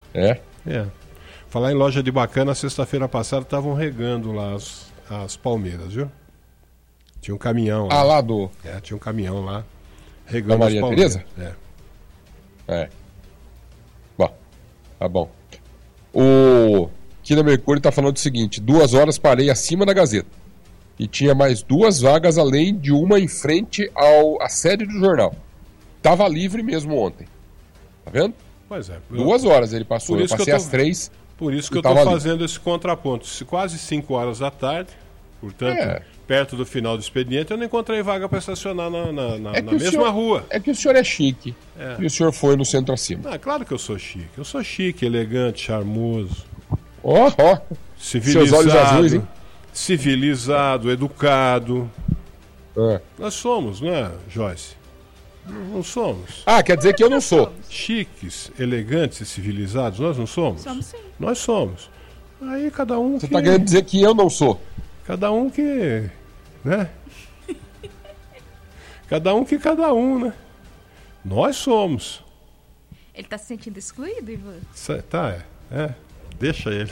É? É. Falar em loja de bacana, sexta-feira passada estavam regando lá as palmeiras, viu? Tinha um caminhão lá. Ah, lá do... Tinha um caminhão lá regando Da Maria as palmeiras. Tereza? É. Bom, tá bom. O Kina Mercúrio tá falando o seguinte: 2 horas parei acima da Gazeta. E tinha mais 2 vagas, além de uma em frente à sede do jornal. Tava livre mesmo ontem. Tá vendo? Pois é. 2 horas ele passou. Eu passei às 3. Por isso que eu tô fazendo esse contraponto. Quase 5 horas da tarde, portanto, perto do final do expediente, eu não encontrei vaga para estacionar na mesma rua. É que o senhor é chique. E o senhor foi no centro acima. Ah, claro que eu sou chique. Eu sou chique, elegante, charmoso. Ó. Civilizado. Seus olhos azuis, hein? Civilizado, educado. Nós somos, não é, Joyce? Não somos. Ah, quer dizer que eu não sou. Chiques, elegantes e civilizados, nós não somos? Somos sim. Nós somos. Aí cada um Você tá querendo dizer que eu não sou? Cada um que... né? Cada um, né? Nós somos. Ele tá se sentindo excluído, Ivan? Tá, deixa ele.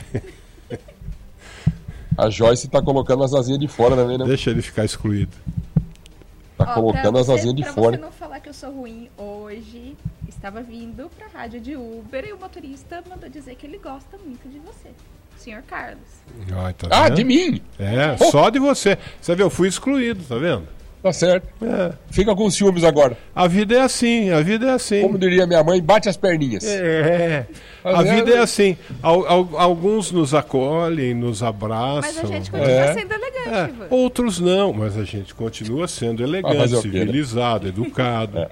A Joyce tá colocando as asinhas de fora também, né? Deixa ele ficar excluído. Tá colocando as asinhas de fora. Pra você não falar que eu sou ruim, hoje estava vindo pra rádio de Uber e o motorista mandou dizer que ele gosta muito de você, senhor Carlos. Tá de mim? Só de você. Você viu, eu fui excluído, tá vendo? Tá certo. Fica com ciúmes agora. A vida é assim. Como diria minha mãe, bate as perninhas. A vida é assim. Alguns nos acolhem, nos abraçam. Mas a gente continua sendo elegante, Ivan. Outros não, mas a gente continua sendo elegante, civilizado, educado.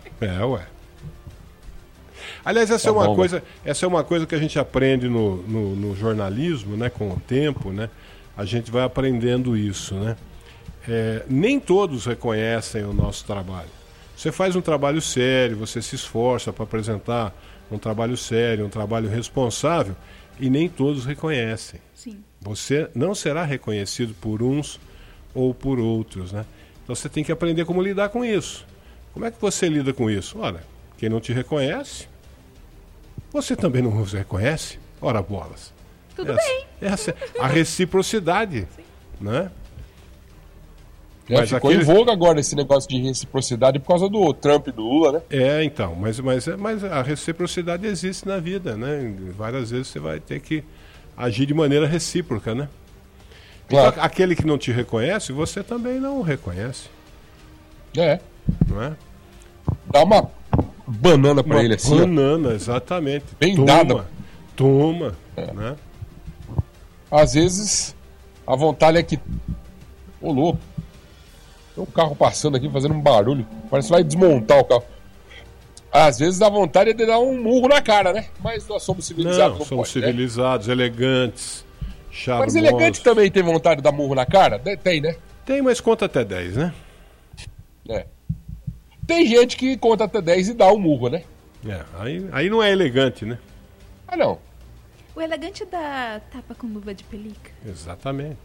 Aliás, essa é uma coisa que a gente aprende no jornalismo, né, com o tempo, né? A gente vai aprendendo isso, né? Nem todos reconhecem o nosso trabalho. Você faz um trabalho sério, você se esforça para apresentar um trabalho sério, um trabalho responsável, e nem todos reconhecem. Sim. Você não será reconhecido por uns ou por outros, né? Então você tem que aprender como lidar com isso. Como é que você lida com isso? Olha, quem não te reconhece, você também não os reconhece? Ora bolas. Tudo bem. Essa é a reciprocidade, né? Mas ficou em voga agora esse negócio de reciprocidade por causa do Trump e do Lula, né? Então, mas a reciprocidade existe na vida, né? Várias vezes você vai ter que agir de maneira recíproca, né? Claro. Então, aquele que não te reconhece, você também não o reconhece. Não é? Dá uma banana pra ele assim. Banana, exatamente. Bem dada. Toma, né? Às vezes, a vontade é que... Ô, louco. Tem um carro passando aqui fazendo um barulho. Parece que vai desmontar o carro. Às vezes dá vontade de dar um murro na cara, né? Mas nós somos civilizados. Não somos civilizados, elegantes, charmosos. Mas elegante também tem vontade de dar murro na cara? Tem, né? Tem, mas conta até 10, né? Tem gente que conta até 10 e dá um murro, né? Aí não é elegante, né? Ah, não. O elegante dá tapa com luva de pelica. Exatamente.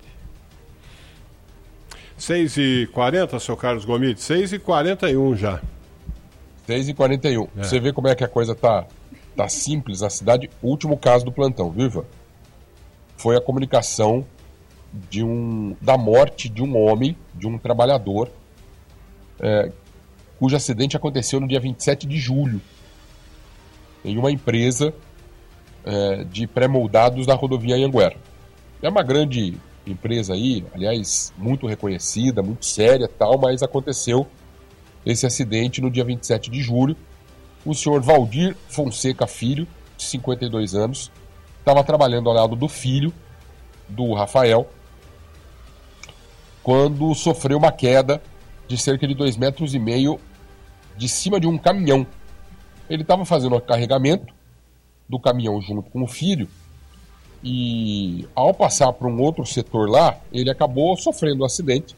6h40, seu Carlos Gomide? 6h41 já. 6h41. Você vê como é que a coisa tá simples na cidade. O último caso do plantão, viu, Ivan? Foi a comunicação da morte de um homem, de um trabalhador, cujo acidente aconteceu no dia 27 de julho, em uma empresa de pré-moldados na rodovia Anhanguera. É uma grande empresa aí, aliás, muito reconhecida, muito séria e tal, mas aconteceu esse acidente no dia 27 de julho. O senhor Valdir Fonseca Filho, de 52 anos, estava trabalhando ao lado do filho, do Rafael, quando sofreu uma queda de cerca de 2,5 metros de cima de um caminhão. Ele estava fazendo o carregamento do caminhão junto com o filho e, ao passar para um outro setor lá, ele acabou sofrendo um acidente.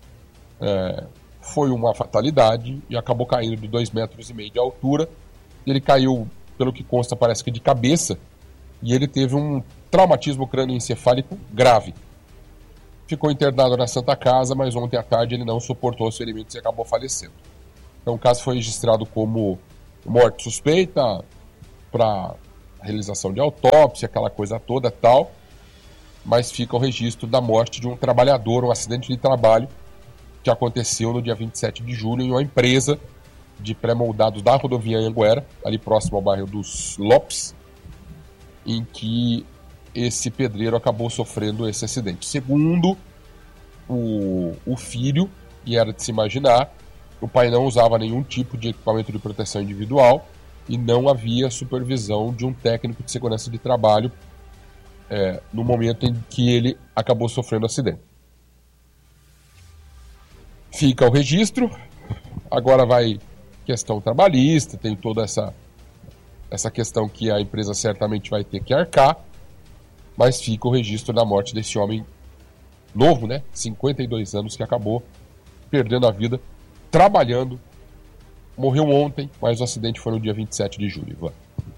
Foi uma fatalidade e acabou caindo de 2,5 metros de altura. Ele caiu, pelo que consta, parece que de cabeça, e ele teve um traumatismo crânioencefálico grave. Ficou internado na Santa Casa, mas ontem à tarde ele não suportou os ferimentos e acabou falecendo. Então o caso foi registrado como morte suspeita para realização de autópsia, aquela coisa toda tal, mas fica o registro da morte de um trabalhador, um acidente de trabalho que aconteceu no dia 27 de julho em uma empresa de pré-moldados da rodovia Anhanguera, ali próximo ao bairro dos Lopes, em que esse pedreiro acabou sofrendo esse acidente. Segundo o filho, e era de se imaginar, o pai não usava nenhum tipo de equipamento de proteção individual e não havia supervisão de um técnico de segurança de trabalho no momento em que ele acabou sofrendo o acidente. Fica o registro, agora vai questão trabalhista, tem toda essa questão que a empresa certamente vai ter que arcar, mas fica o registro da morte desse homem novo, né? 52 anos, que acabou perdendo a vida trabalhando. Morreu ontem, mas o acidente foi no dia 27 de julho, Ivan.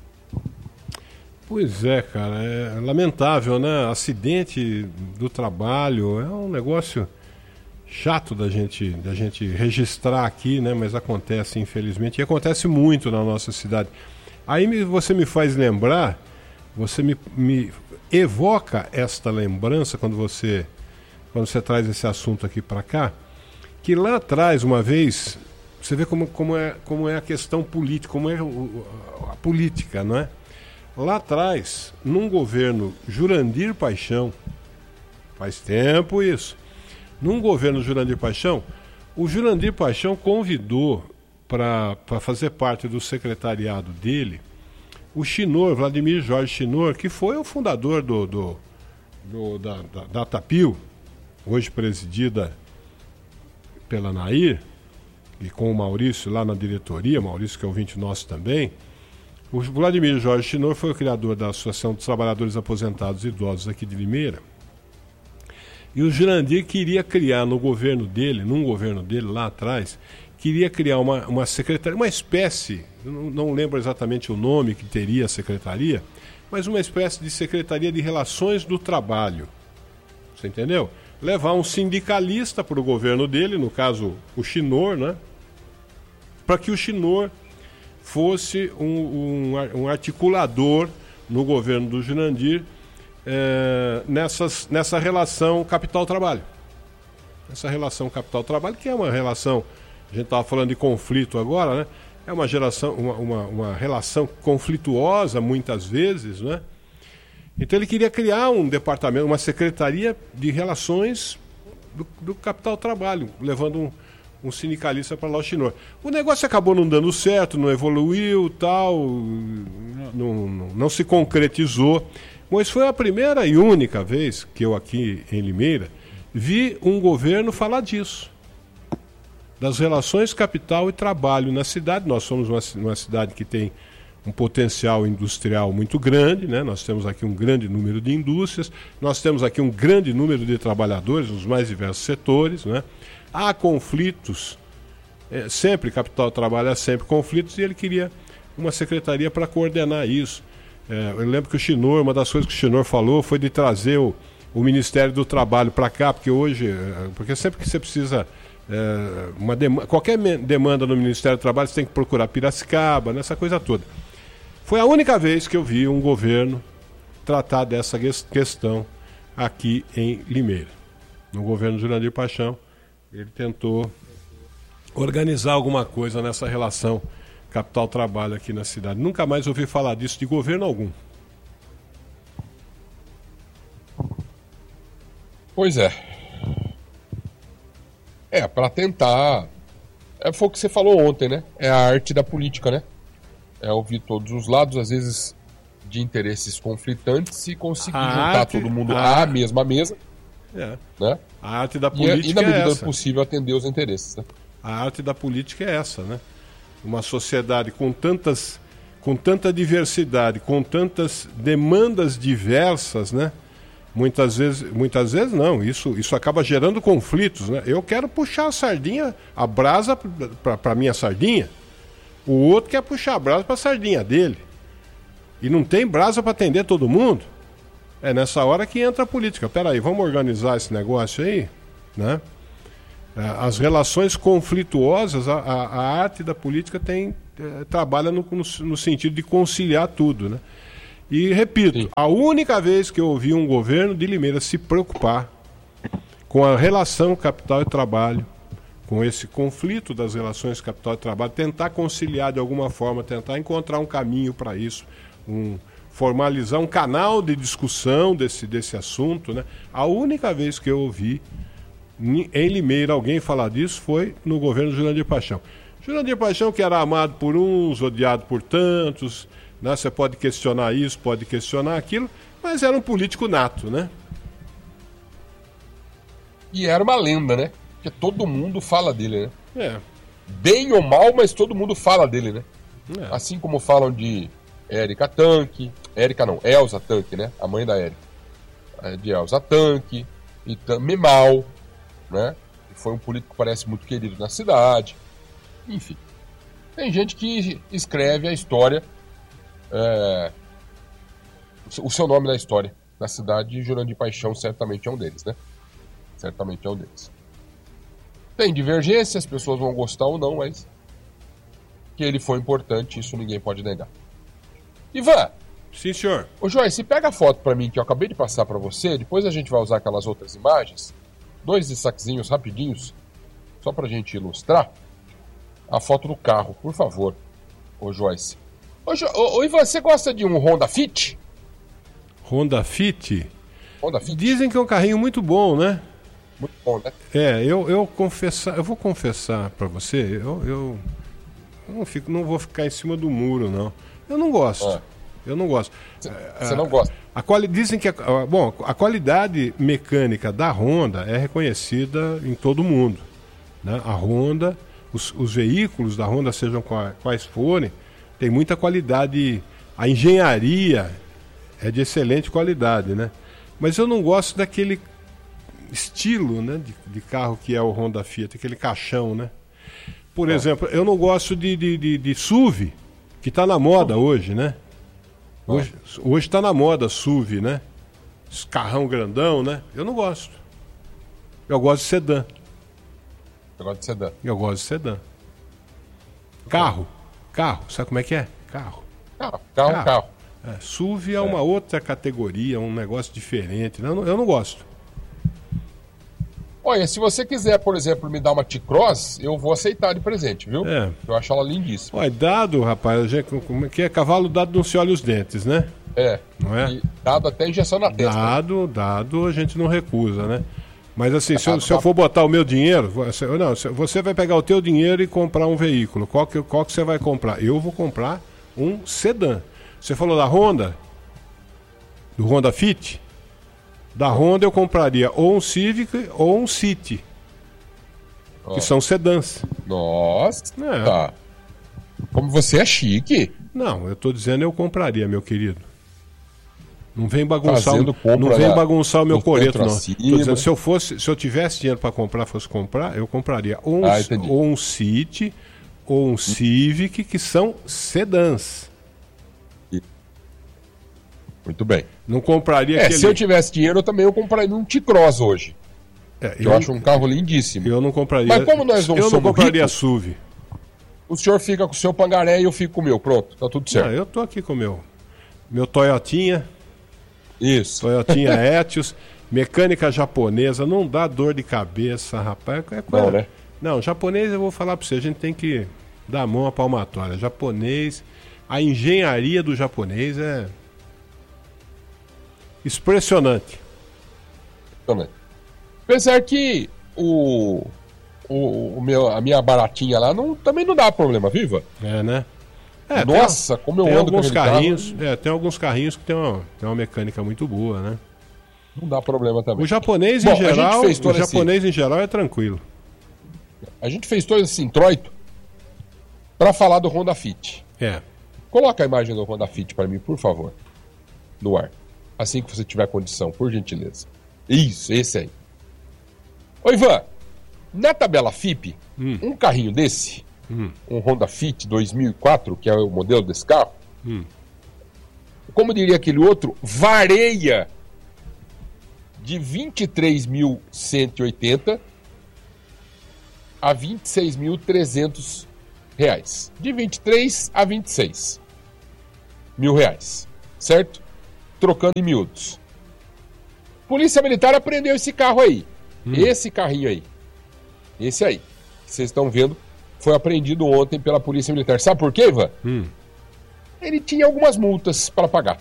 Pois é, cara, é lamentável, né? Acidente do trabalho é um negócio chato da gente registrar aqui, né? Mas acontece, infelizmente, e acontece muito na nossa cidade. Aí você me faz lembrar, você me evoca esta lembrança quando você traz esse assunto aqui para cá, que lá atrás, uma vez, você vê como é a questão política, como é a política, não é? Lá atrás, num governo Jurandir Paixão, faz tempo isso, num governo Jurandir Paixão, o Jurandir Paixão convidou para fazer parte do secretariado dele o Chinor, Vladimir Jorge Chinor, que foi o fundador da Tapil, hoje presidida pela Nair, e com o Maurício lá na diretoria, Maurício que é ouvinte nosso também. O Vladimir Jorge Chinor foi o criador da Associação dos Trabalhadores Aposentados e Idosos aqui de Limeira. E o Jurandir queria criar num governo dele lá atrás, queria criar uma secretaria, uma espécie, não lembro exatamente o nome que teria a secretaria, mas uma espécie de secretaria de relações do trabalho. Você entendeu? Levar um sindicalista para o governo dele, no caso o Chinor, né? Para que o Chinor fosse um articulador no governo do Jurandir nessa relação capital-trabalho. Essa relação capital-trabalho, que é uma relação, a gente estava falando de conflito agora, né? É uma relação conflituosa muitas vezes, né? Então ele queria criar um departamento, uma secretaria de relações do capital-trabalho, levando um sindicalista para lá, o Chinor. O negócio acabou não dando certo, não evoluiu, tal, não se concretizou. Mas foi a primeira e única vez que eu aqui em Limeira vi um governo falar disso. Das relações capital e trabalho na cidade. Nós somos uma cidade que tem um potencial industrial muito grande, né? Nós temos aqui um grande número de indústrias, nós temos aqui um grande número de trabalhadores nos mais diversos setores, né? Há conflitos, sempre capital trabalha sempre conflitos, e ele queria uma secretaria para coordenar isso. Eu lembro que o Chinor, uma das coisas que o Chinor falou foi de trazer o Ministério do Trabalho para cá, porque sempre que você precisa qualquer demanda no Ministério do Trabalho, você tem que procurar Piracicaba, nessa coisa toda. Foi a única vez que eu vi um governo tratar dessa questão aqui em Limeira. No governo Jurandir Paixão, ele tentou organizar alguma coisa nessa relação capital-trabalho aqui na cidade. Nunca mais ouvi falar disso de governo algum. Pois é. Para tentar... Foi o que você falou ontem, né? É a arte da política, né? É ouvir todos os lados, às vezes de interesses conflitantes, e conseguir juntar todo mundo à mesma mesa. Né? A arte da política e na medida do possível atender os interesses, né? A arte da política é essa, né? Uma sociedade com tanta diversidade, com tantas demandas diversas, né? Muitas vezes não, isso acaba gerando conflitos, né? Eu quero puxar a brasa para minha sardinha, o outro quer puxar a brasa para a sardinha dele, e não tem brasa para atender todo mundo. É nessa hora que entra a política. Peraí, vamos organizar esse negócio aí, né? As relações conflituosas, a arte da política trabalha no sentido de conciliar tudo, né? E repito, Sim. a única vez que eu ouvi um governo de Limeira se preocupar com a relação capital e trabalho, com esse conflito das relações capital e trabalho, tentar conciliar de alguma forma, tentar encontrar um caminho para isso, formalizar um canal de discussão desse assunto, né? A única vez que eu ouvi em Limeira alguém falar disso foi no governo de Jurandir Paixão. Jurandir Paixão, que era amado por uns, odiado por tantos, né? Você pode questionar isso, pode questionar aquilo, mas era um político nato, né? E era uma lenda, né? Porque todo mundo fala dele, né? É. Bem ou mal, mas todo mundo fala dele, né? É. Assim como falam de Érica Tanque, Elza Tanque, né? A mãe da Érica. De Elza Tanque, e Memal, né? Que foi um político que parece muito querido na cidade. Enfim. Tem gente que escreve a história, o seu nome na história da cidade, e Jurandir Paixão certamente é um deles, né? Certamente é um deles. Tem divergência, as pessoas vão gostar ou não, mas que ele foi importante, isso ninguém pode negar. Ivan! Sim, senhor. Ô Joyce, pega a foto pra mim que eu acabei de passar pra você, depois a gente vai usar aquelas outras imagens, 2 destaquezinhos rapidinhos, só pra gente ilustrar. A foto do carro, por favor, ô Joyce. Ô Ivan, você gosta de um Honda Fit? Honda Fit? Honda Fit? Dizem que é um carrinho muito bom, né? Muito bom, né? Eu vou confessar pra você, eu não vou ficar em cima do muro, não. Eu não gosto. Eu não gosto. Você não gosta? Dizem que a qualidade mecânica da Honda é reconhecida em todo mundo, né? A Honda, os veículos da Honda, sejam quais forem, tem muita qualidade. A engenharia é de excelente qualidade, né? Mas eu não gosto daquele estilo, né, de carro que é o Honda Fiat, aquele caixão, né? Por exemplo, eu não gosto de SUV, que está na moda hoje, né? Hoje está na moda SUV, né? Esse carrão grandão, né? Eu não gosto. Eu gosto de sedã. Eu gosto de sedã. Eu gosto de sedã. Carro. Sabe como é que é? Carro. Carro. SUV é uma outra categoria, um negócio diferente. Eu não gosto. Olha, se você quiser, por exemplo, me dar uma T-Cross, eu vou aceitar de presente, viu? Eu acho ela lindíssima. Olha, dado, rapaz, como é que é? Cavalo dado não se olha os dentes, né? Não é? E dado até injeção na testa. Dado a gente não recusa, né? Mas assim, se eu for botar o meu dinheiro, você vai pegar o teu dinheiro e comprar um veículo. Qual que você vai comprar? Eu vou comprar um sedã. Você falou da Honda? Do Honda Fit? Da Honda eu compraria ou um Civic ou um City, que são sedãs. Nossa, tá. Como você é chique. Não, eu tô dizendo eu compraria, meu querido. Não vem bagunçar, o meu coreto, não. Tô dizendo, se eu tivesse dinheiro para comprar, eu compraria ou um City ou um Civic, que são sedãs. Muito bem. Não compraria aquele... Se eu tivesse dinheiro, eu compraria um T-Cross hoje. Eu acho um carro lindíssimo. Eu não compraria... Mas como nós não somos Eu não compraria ricos, SUV. O senhor fica com o seu Pangaré e eu fico com o meu. Pronto, tá tudo certo. Eu tô aqui com o meu Toyotinha. Isso. Toyotinha Etios. Mecânica japonesa. Não dá dor de cabeça, rapaz. Não, né? Não, japonês eu vou falar pra você. A gente tem que dar a mão à palmatória. Japonês... A engenharia do japonês é... expressionante. Também. Apesar que a minha baratinha lá também não dá problema, viva? Né? Nossa, como eu ando alguns com carrinhos, carro, tem alguns carrinhos que tem uma mecânica muito boa, né? Não dá problema também. O japonês em geral é tranquilo. A gente fez todo esse introito para falar do Honda Fit. Coloca a imagem do Honda Fit para mim, por favor, no ar. Assim que você tiver condição, por gentileza. Isso, esse aí. Ô Ivan, na tabela FIPE, um carrinho desse, um Honda Fit 2004, que é o modelo desse carro, como diria aquele outro, vareia de 23.180 a 26.300 reais. De 23 a 26 mil reais. certo? Trocando em miúdos. Polícia Militar apreendeu esse carro aí. Esse carrinho aí. Esse aí. Que vocês estão vendo. Foi apreendido ontem pela Polícia Militar. Sabe por quê, Ivan? Ele tinha algumas multas para pagar.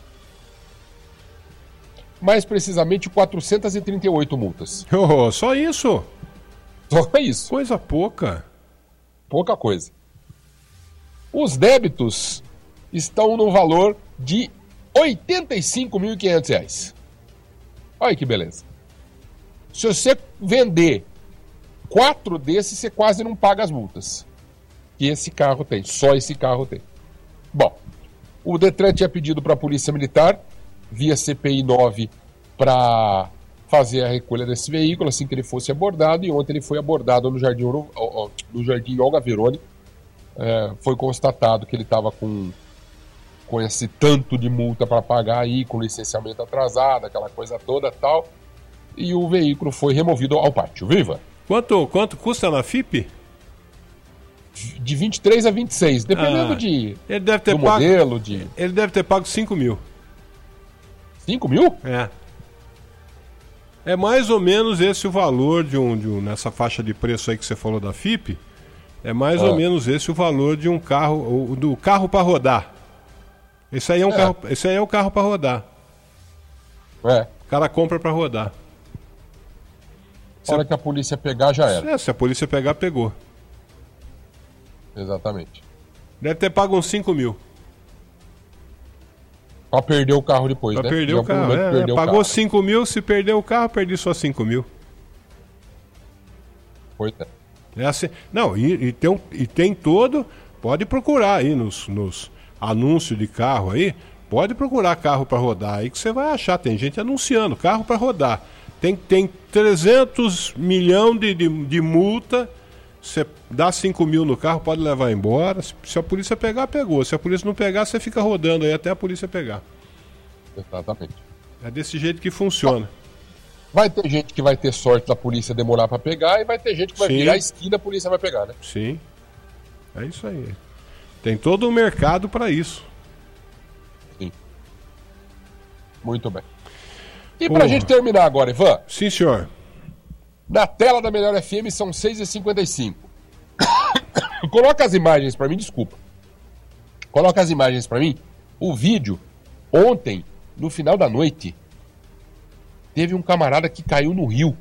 Mais precisamente 438 multas. Oh, só isso? Só isso. Coisa pouca. Pouca coisa. Os débitos estão no valor de R$ 85.500. Olha que beleza. Se você vender 4 desses, você quase não paga as multas que esse carro tem. Só esse carro tem. Bom, o Detran tinha pedido para a Polícia Militar, via CPI 9, para fazer a recolha desse veículo assim que ele fosse abordado, e ontem ele foi abordado no Jardim Olga Veroni. Foi constatado que ele estava com esse tanto de multa para pagar aí, com licenciamento atrasado, aquela coisa toda tal, e o veículo foi removido ao pátio. Viva! Quanto custa na FIP? De 23 a 26, dependendo ele deve ter do pago, modelo. Ele deve ter pago 5 mil. 5 mil? É mais ou menos esse o valor nessa faixa de preço aí que você falou da FIP. É mais ou menos esse o valor de um carro, do carro para rodar. Esse aí é o carro para rodar. O cara compra para rodar. A hora que a polícia pegar, já era. Se a polícia pegar, pegou. Exatamente. Deve ter pago uns 5 mil. Pra perder o carro depois, pra né? Perder o carro. Pagou carro. 5 mil, se perder o carro, perdi só 5 mil. Pois é. É assim. Não, e tem todo. Pode procurar aí nos anúncios de carro aí. Pode procurar carro para rodar aí que você vai achar. Tem gente anunciando carro para rodar. Tem 300 milhões de multa. Você dá 5 mil no carro, pode levar embora. Se a polícia pegar, pegou. Se a polícia não pegar, você fica rodando aí até a polícia pegar. Exatamente. É desse jeito que funciona. Vai ter gente que vai ter sorte da polícia demorar para pegar, e vai ter gente que vai virar a esquina, a polícia vai pegar, né? Sim. É isso aí. Tem todo um mercado para isso. Sim. Muito bem. E pra gente terminar agora, Ivan? Sim, senhor. Na tela da Melhor FM são 6h55. Coloca as imagens pra mim, desculpa. Coloca as imagens pra mim. O vídeo, ontem, no final da noite, teve um camarada que caiu no rio.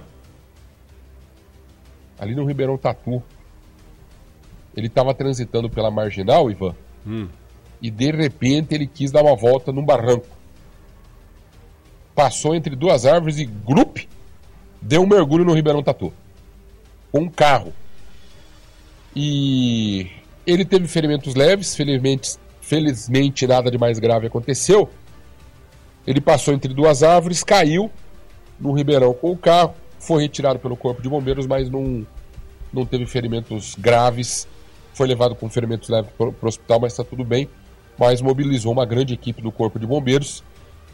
Ali no Ribeirão Tatu. Ele tava transitando pela Marginal, Ivan. E de repente ele quis dar uma volta num barranco. Passou entre duas árvores e deu um mergulho no Ribeirão Tatu. Com um carro. E ele teve ferimentos leves, felizmente nada de mais grave aconteceu. Ele passou entre duas árvores, caiu no Ribeirão com o carro, foi retirado pelo Corpo de Bombeiros, mas não teve ferimentos graves. Foi levado com ferimentos leves para o hospital, mas está tudo bem. Mas mobilizou uma grande equipe do Corpo de Bombeiros.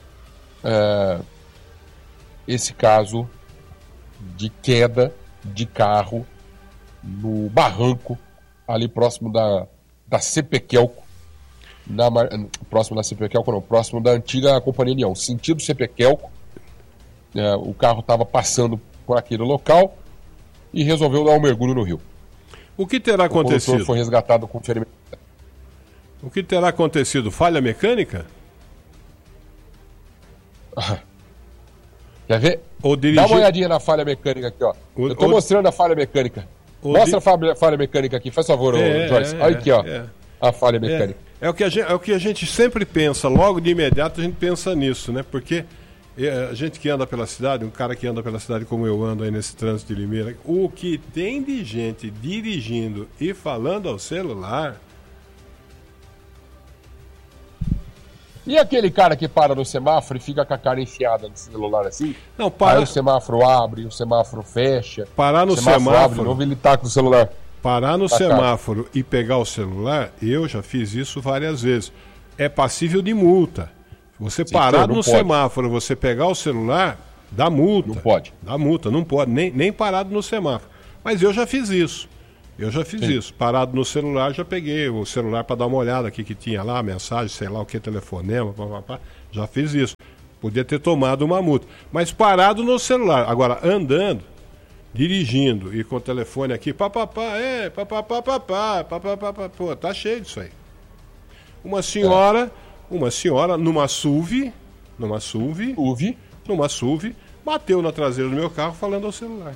Esse caso de queda de carro no barranco ali próximo da Cepequelco, próximo da Cepequelco não, próximo da antiga Companhia União, sentido Cepequelco. O carro estava passando por aquele local e resolveu dar um mergulho no rio. O que terá acontecido? O condutor foi resgatado com ferimento. O que terá acontecido? Falha mecânica? Quer ver? Dá uma olhadinha na falha mecânica aqui, ó. Eu tô mostrando a falha mecânica. Mostra a falha mecânica aqui, faz favor, Joyce. Olha aqui, ó. A falha mecânica. É o que a gente sempre pensa, logo de imediato a gente pensa nisso, né? Porque a gente que anda pela cidade, um cara que anda pela cidade como eu ando aí nesse trânsito de Limeira, o que tem de gente dirigindo e falando ao celular. E aquele cara que para no semáforo e fica com a cara enfiada no celular assim? Não, para... Aí o semáforo abre, o semáforo fecha. Parar no semáforo. Abre, novo, ele tá com o celular. Parar no semáforo e pegar o celular, eu já fiz isso várias vezes. É passível de multa. Você parar no semáforo, você pegar o celular, dá multa. Não pode. Dá multa, não pode. Nem parado no semáforo. Mas eu já fiz isso. Eu já fiz isso. Parado no celular, já peguei o celular para dar uma olhada aqui que tinha lá, mensagem, sei lá o que, telefonema, papapá. Já fiz isso. Podia ter tomado uma multa. Mas parado no celular. Agora, andando, dirigindo e com o telefone aqui, papapá, pô, tá cheio disso aí. Uma senhora numa SUV, bateu na traseira do meu carro falando ao celular.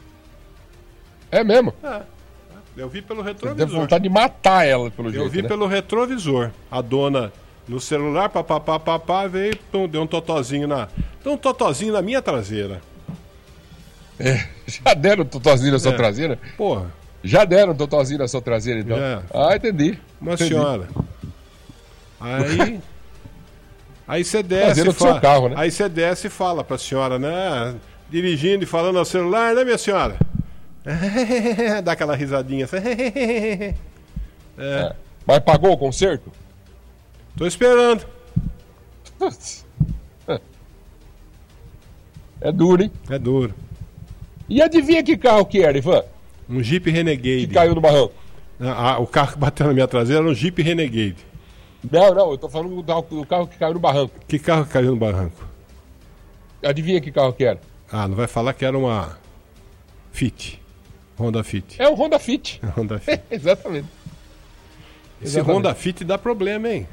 É mesmo? Eu vi pelo retrovisor. Deve vontade de matar ela, pelo jeito. Eu vi, né? Pelo retrovisor. A dona no celular, papapá, veio, deu um totozinho na minha traseira. Já deram um totozinho na sua traseira? Porra. Já deram um totozinho na sua traseira, então? Entendi. Entendi. Senhora. Aí você desce e fala. Carro, né? Aí você desce e fala pra senhora, né? Dirigindo e falando ao celular, né, minha senhora? Dá aquela risadinha. Mas pagou o conserto? Tô esperando. É duro, hein? É duro. E adivinha que carro que era, Ivan? Um Jeep Renegade. Que caiu no barranco. O carro que bateu na minha traseira era um Jeep Renegade. Não, eu tô falando do carro que caiu no barranco. Que carro que caiu no barranco? Adivinha que carro que era? Não vai falar que era uma Fit. Honda Fit. É um Honda Fit. Honda Fit. Exatamente. Esse Honda Fit dá problema, hein?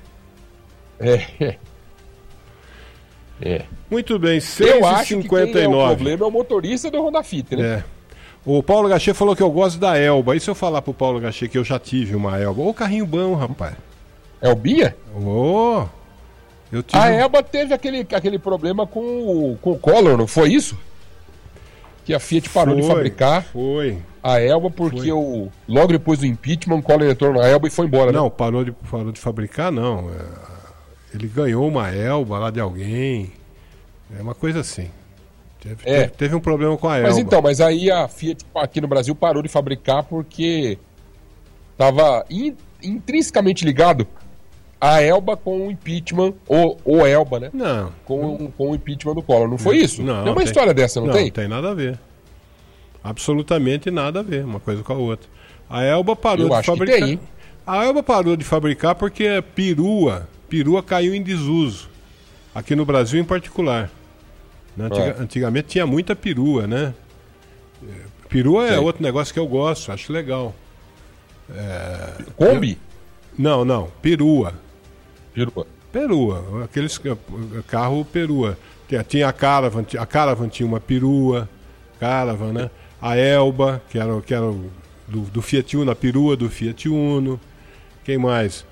Muito bem, 6h59. Eu acho que quem é o problema é o motorista do Honda Fit, né? O Paulo Gachê falou que eu gosto da Elba. E se eu falar pro Paulo Gachê que eu já tive uma Elba? Ô, carrinho bom, rapaz. Elbinha? Eu tive... A Elba teve aquele problema com o Collor, não foi isso? Que a Fiat parou de fabricar a Elba porque logo depois do impeachment o Collor entrou na Elba e foi embora. Não, né? parou de fabricar, não. Ele ganhou uma Elba lá de alguém. É uma coisa assim. Teve um problema com a Elba. Mas aí a Fiat aqui no Brasil parou de fabricar porque estava intrinsecamente ligado a Elba com o impeachment, ou Elba, né? Não. Com o impeachment do Collor. Não foi isso? Não. Tem uma história dessa, não tem? Não tem nada a ver. Absolutamente nada a ver, uma coisa com a outra. A Elba parou de fabricar. Que tem, hein? A Elba parou de fabricar porque a perua caiu em desuso. Aqui no Brasil em particular. Antigamente tinha muita perua, né? Perua é outro negócio que eu gosto, acho legal. Kombi? Não, perua. Perua. Aqueles carro perua. Tinha a Caravan tinha uma perua, Caravan, né? A Elba, que era do Fiat Uno, a perua do Fiat Uno. Quem mais?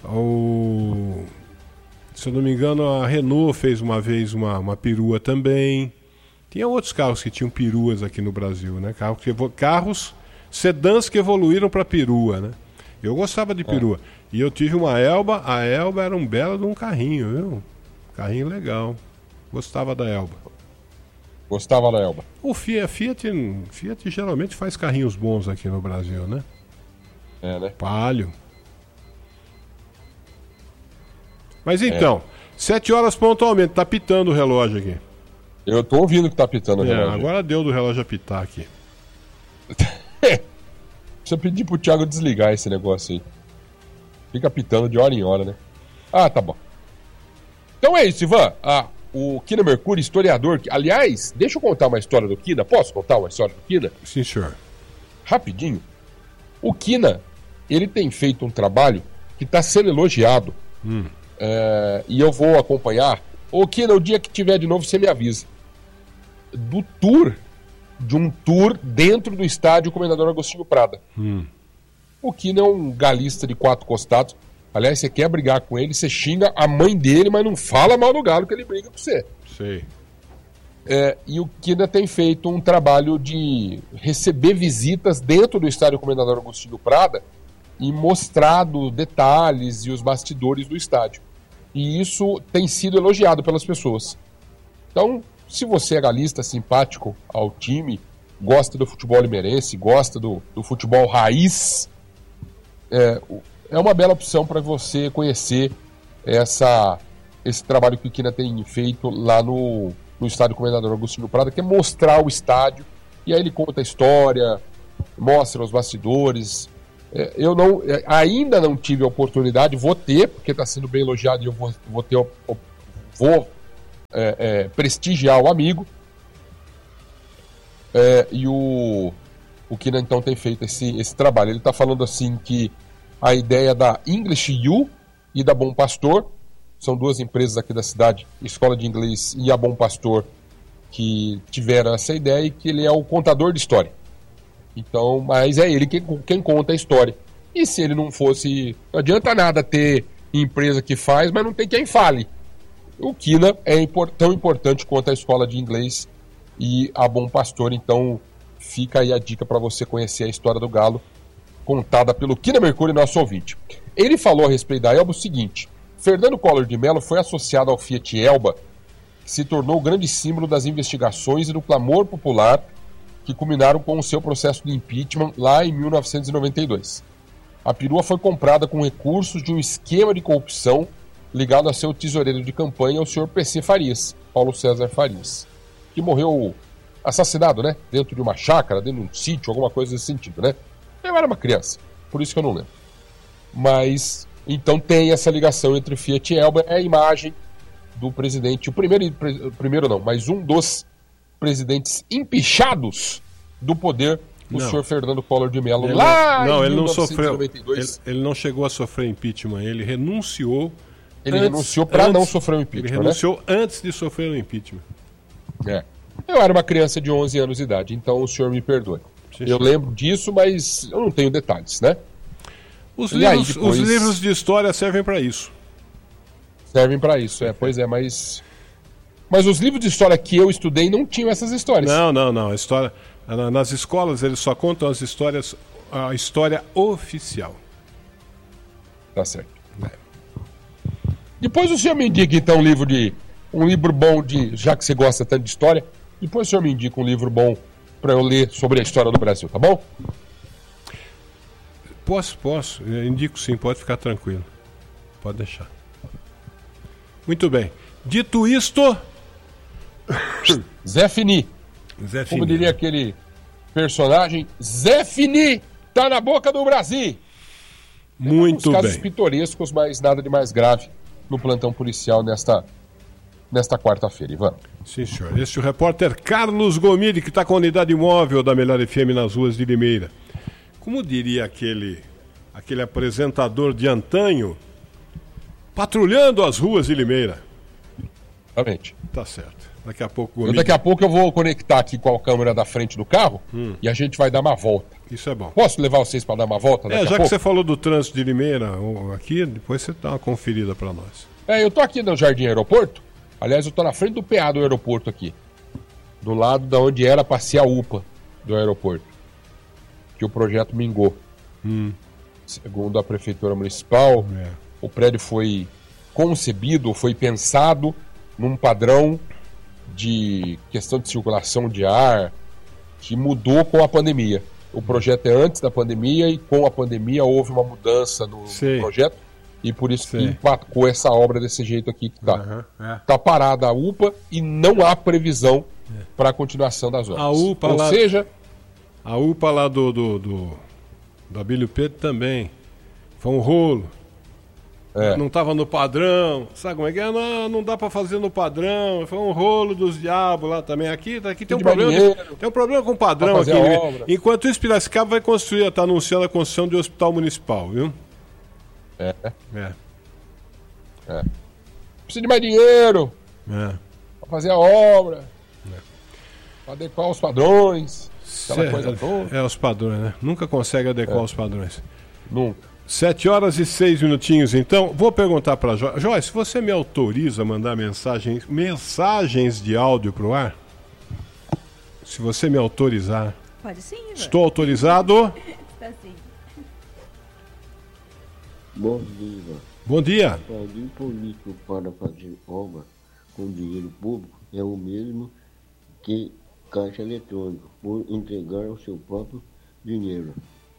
Se eu não me engano, a Renault fez uma vez uma perua também. Tinha outros carros que tinham peruas aqui no Brasil, né? Carros sedãs que evoluíram para perua, né? Eu gostava de perua. E eu tive uma Elba. A Elba era um belo de um carrinho, viu? Carrinho legal. Gostava da Elba. Gostava da Elba. O Fiat geralmente faz carrinhos bons aqui no Brasil, né? Né? Palio. Mas então, 7 horas pontualmente. Tá pitando o relógio aqui. Eu tô ouvindo que tá pitando o relógio. Agora deu do relógio apitar aqui. Precisa pedir pro Thiago desligar esse negócio aí. Fica pitando de hora em hora, né? Tá bom. Então é isso, Ivan. O Kina Mercury, historiador. Aliás, deixa eu contar uma história do Kina. Posso contar uma história do Kina? Sim, senhor. Rapidinho. O Kina, ele tem feito um trabalho que está sendo elogiado. E eu vou acompanhar. Ô, Kina, o dia que tiver de novo, você me avisa. De um tour dentro do estádio Comendador Agostinho Prada. O Kina é um galista de 4 costados. Aliás, você quer brigar com ele, você xinga a mãe dele, mas não fala mal do Galo que ele briga com você. Sei. E o Kina tem feito um trabalho de receber visitas dentro do estádio Comendador Agostinho Prada e mostrado detalhes e os bastidores do estádio. E isso tem sido elogiado pelas pessoas. Então, se você é galista, simpático ao time, gosta do futebol limeirense, gosta do futebol raiz, é uma bela opção para você conhecer esse trabalho que o Kina tem feito lá no estádio Comendador Agostinho Prada, que é mostrar o estádio, e aí ele conta a história, mostra os bastidores. Eu ainda não tive a oportunidade, vou ter, porque está sendo bem elogiado e eu vou prestigiar o amigo. E o Kina então tem feito esse trabalho. Ele está falando assim que a ideia da English U e da Bom Pastor, são duas empresas aqui da cidade, Escola de Inglês e a Bom Pastor, que tiveram essa ideia, e que ele é o contador de história. Então, mas é ele quem conta a história. E se ele não fosse... Não adianta nada ter empresa que faz, mas não tem quem fale. O Kina é tão importante quanto a Escola de Inglês e a Bom Pastor. Então, fica aí a dica para você conhecer a história do Galo, contada pelo Kina Mercúrio, nosso ouvinte. Ele falou a respeito da Elba o seguinte: Fernando Collor de Mello foi associado ao Fiat Elba, que se tornou o grande símbolo das investigações e do clamor popular que culminaram com o seu processo de impeachment lá em 1992. A perua foi comprada com recursos de um esquema de corrupção ligado a seu tesoureiro de campanha, o senhor PC Farias, Paulo César Farias, que morreu assassinado, né? Dentro de uma chácara, dentro de um sítio, alguma coisa nesse sentido, né? Eu era uma criança, por isso que eu não lembro. Mas, então tem essa ligação entre Fiat e Elba, é a imagem do presidente, primeiro não, mas um dos presidentes empichados do poder, o senhor Fernando Collor de Mello, ele não sofreu, ele não chegou a sofrer impeachment, ele renunciou. Ele renunciou para não sofrer o impeachment. Ele renunciou antes de sofrer o impeachment. Eu era uma criança de 11 anos de idade, então o senhor me perdoe. Eu lembro disso, mas eu não tenho detalhes, né? Os livros de história servem para isso. Servem para isso, pois é, mas os livros de história que eu estudei não tinham essas histórias. Não. A história, nas escolas eles só contam as histórias, a história oficial. Tá certo. Depois o senhor me indica então um livro bom já que você gosta tanto de história, depois o senhor me indica um livro bom para eu ler sobre a história do Brasil, tá bom? Posso. Eu indico sim, pode ficar tranquilo. Pode deixar. Muito bem. Dito isto... Zé Fini. Como diria aquele personagem, Zé Fini tá na boca do Brasil. Muito bem. Casos pitorescos, mas nada de mais grave no plantão policial nesta quarta-feira, Ivan. Sim, senhor. Este é o repórter Carlos Gomide, que está com a unidade móvel da Melhor FM nas ruas de Limeira. Como diria aquele apresentador de antanho, patrulhando as ruas de Limeira. Exatamente. Tá certo. Daqui a pouco eu vou conectar aqui com a câmera da frente do carro e a gente vai dar uma volta. Isso é bom. Posso levar vocês para dar uma volta? Já que você falou do trânsito de Limeira aqui, depois você dá uma conferida para nós. Eu tô aqui no Jardim Aeroporto. Aliás, eu tô na frente do PA do aeroporto aqui. Do lado da onde era para ser a UPA do aeroporto. Que o projeto mingou. Segundo a Prefeitura Municipal, o prédio foi concebido, foi pensado num padrão de questão de circulação de ar que mudou com a pandemia. O projeto é antes da pandemia e com a pandemia houve uma mudança no projeto e por isso que empacou essa obra desse jeito aqui que tá. Tá parada a UPA e não há previsão para a continuação das obras. A UPA lá do Abílio Pedro também foi um rolo. Não estava no padrão. Sabe como é que é? Não dá para fazer no padrão. Foi um rolo dos diabos lá também. Aqui tem um problema. Tem um problema com o padrão aqui. Enquanto isso, Piracicaba vai construir, está anunciando a construção de um hospital municipal, viu? Precisa de mais dinheiro para fazer a obra, para adequar os padrões. Coisa toda. Os padrões, né? Nunca consegue adequar os padrões. Nunca. 7h06, então. Vou perguntar para Joyce, você me autoriza a mandar mensagens de áudio pro ar? Se você me autorizar. Pode sim, Ivan. Estou autorizado? Está sim. Bom dia, Ivan. Bom dia. O político para fazer obra com dinheiro público é o mesmo que caixa eletrônico, por entregar o seu próprio dinheiro.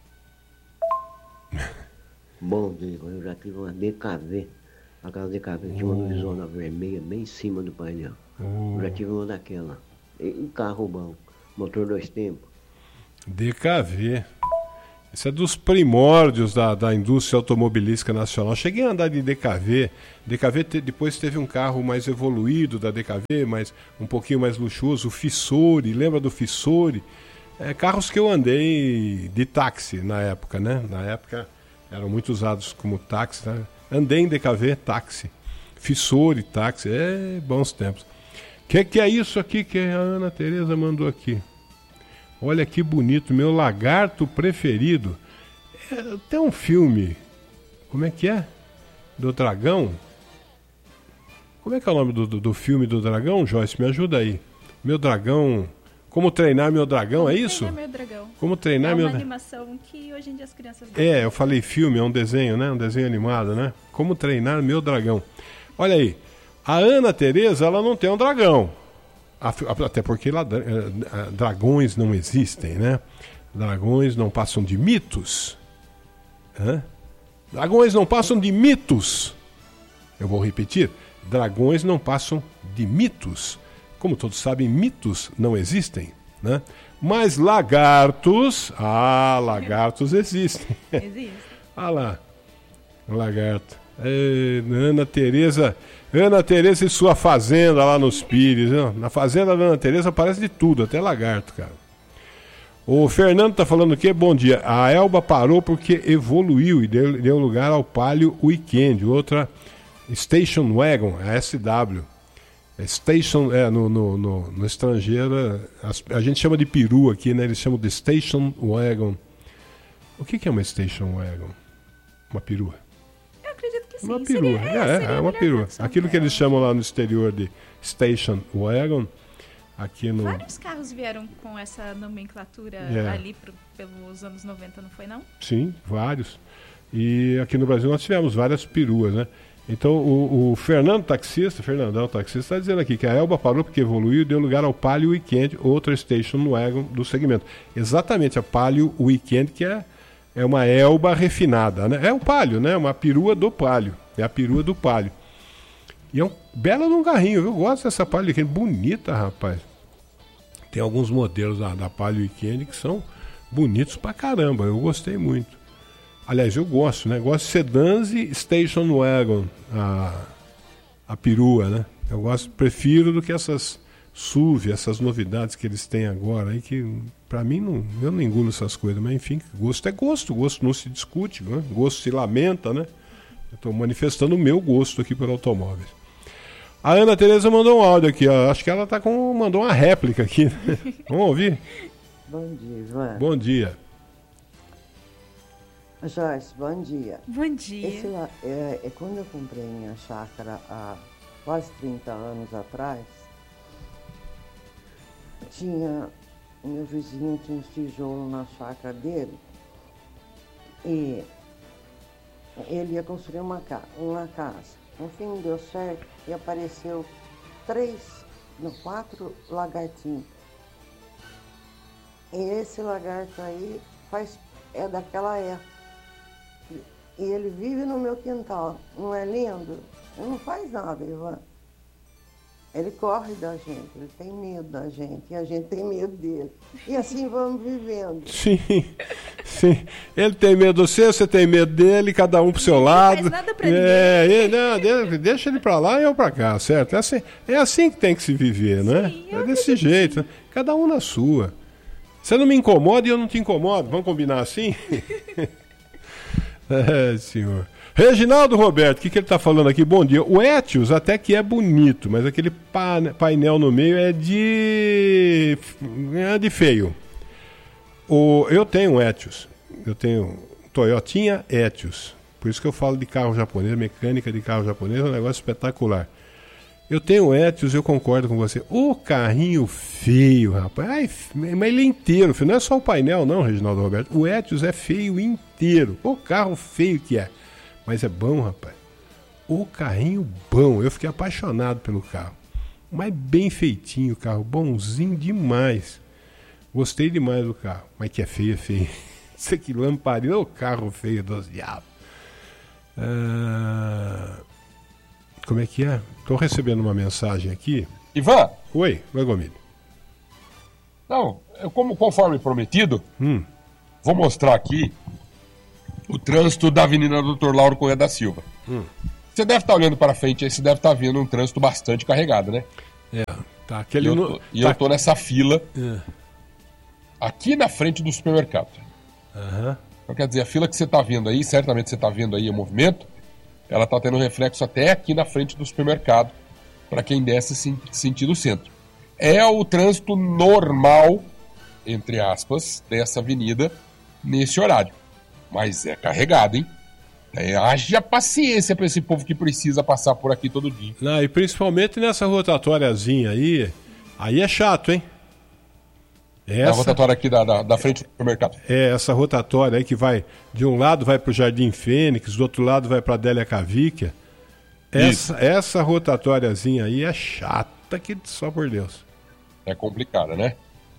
Bom dia, eu já tive uma DKV, aquela DKV que tinha uma luzona vermelha bem em cima do painel. Eu já tive uma daquela. E carro bom, motor 2 tempos. DKV. Isso é dos primórdios da indústria automobilística nacional. Cheguei a andar de DKV. DKV depois teve um carro mais evoluído da DKV, mas um pouquinho mais luxuoso, o Fissori. Lembra do Fissori? Carros que eu andei de táxi na época, né? Na época eram muito usados como táxi, né? Andei em DKV táxi. Fissori táxi. Bons tempos. Que é isso aqui que a Ana Tereza mandou aqui? Olha que bonito, meu lagarto preferido. Tem um filme, como é que é? Do dragão? Como é que é o nome do filme do dragão, Joyce? Me ajuda aí. Meu dragão... Como treinar meu dragão, é isso? Como treinar meu dragão. Como treinar meu dragão. É uma animação que hoje em dia as crianças gostam. Eu falei filme, é um desenho, né? Um desenho animado, né? Como treinar meu dragão. Olha aí, a Ana Tereza, ela não tem um dragão. Até porque lá, dragões não existem, né? Dragões não passam de mitos. Dragões não passam de mitos. Eu vou repetir. Dragões não passam de mitos. Como todos sabem, mitos não existem, né? Mas lagartos... lagartos existem. Existe. Lá, lagarto. Ana Tereza e sua fazenda lá nos Pires. Né? Na fazenda da Ana Tereza aparece de tudo, até lagarto, cara. O Fernando tá falando o quê? Bom dia. A Elba parou porque evoluiu e deu lugar ao Palio Weekend. Outra Station Wagon, a SW. Station, no estrangeiro, a gente chama de peru aqui, né? Eles chamam de Station Wagon. O que é uma Station Wagon? Uma perua. Eu acredito que sim. Uma perua, seria uma perua. Aquilo que eles chamam lá no exterior de Station Wagon, aqui no... Vários carros vieram com essa nomenclatura ali pelos anos 90, não foi não? Sim, vários. E aqui no Brasil nós tivemos várias peruas, né? Então o Fernandão taxista, está dizendo aqui que a Elba parou porque evoluiu e deu lugar ao Palio Weekend, outra Station Wagon do segmento. Exatamente, a Palio Weekend, que é uma Elba refinada, né? É o Palio, né? Uma perua do Palio. É a perua do Palio. E é um belo de um carrinho, eu gosto dessa Palio Weekend, bonita, rapaz. Tem alguns modelos da Palio Weekend que são bonitos pra caramba, eu gostei muito. Aliás, eu gosto, né? Gosto de sedãs e Station Wagon, a perua, né? Eu prefiro do que essas SUV, essas novidades que eles têm agora, aí que pra mim eu não engulo essas coisas, mas enfim, gosto é gosto não se discute, né? Gosto se lamenta, né? Eu estou manifestando o meu gosto aqui por automóveis. A Ana Tereza mandou um áudio aqui, ó. Acho que ela mandou uma réplica aqui, né? Vamos ouvir? Bom dia, João. Bom dia. Joyce, bom dia. Bom dia. Quando eu comprei minha chácara há quase 30 anos atrás, meu vizinho tinha uns tijolos na chácara dele e ele ia construir uma casa. No fim não deu certo e apareceu 4 lagartinhos. E esse lagarto aí é daquela época. E ele vive no meu quintal, não é lindo? Ele não faz nada, Ivan. Ele corre da gente, ele tem medo da gente, e a gente tem medo dele. E assim vamos vivendo. Sim. Ele tem medo de você tem medo dele, cada um pro seu lado. Não faz nada pra ninguém. Deixa ele pra lá e eu pra cá, certo? É assim que tem que se viver, né? É desse jeito, né? Cada um na sua. Você não me incomoda e eu não te incomodo. Vamos combinar assim? Senhor. Reginaldo Roberto, o que ele está falando aqui? Bom dia. O Etios até que é bonito, mas aquele painel no meio é de feio. Eu tenho um Etios. Eu tenho um Toyotinha Etios. Por isso que eu falo de carro japonês, mecânica de carro japonês é um negócio espetacular. Eu tenho Etios, eu concordo com você. O carrinho feio, rapaz. Mas ele é inteiro, filho. Não é só o painel, não, Reginaldo Roberto. O Etios é feio inteiro. O carro feio que é. Mas é bom, rapaz. O carrinho bom. Eu fiquei apaixonado pelo carro. Mas bem feitinho o carro. Bonzinho demais. Gostei demais do carro. Mas que é feio, é feio. Isso aqui, lamparina. O carro feio dos diabos. Como é que é? Estou recebendo uma mensagem aqui. Ivan! Oi, Gomide. Não, conforme prometido, vou mostrar aqui o trânsito da Avenida Dr. Lauro Corrêa da Silva. Você deve estar olhando para frente aí, você deve estar vendo um trânsito bastante carregado, né? Tá. Eu tô nessa fila aqui na frente do supermercado. Então, quer dizer, a fila que você está vendo aí, certamente você está vendo aí o movimento, ela está tendo reflexo até aqui na frente do supermercado, para quem desce sentido centro. É o trânsito normal, entre aspas, dessa avenida nesse horário. Mas é carregado, hein? Haja paciência para esse povo que precisa passar por aqui todo dia. Não, e principalmente nessa rotatóriazinha aí é chato, hein? A rotatória aqui da frente do supermercado. Essa rotatória aí que vai, de um lado vai para o Jardim Fênix, do outro lado vai para a Adélia Cavicchia. Essa rotatóriazinha aí é chata, que só por Deus. É complicada, né?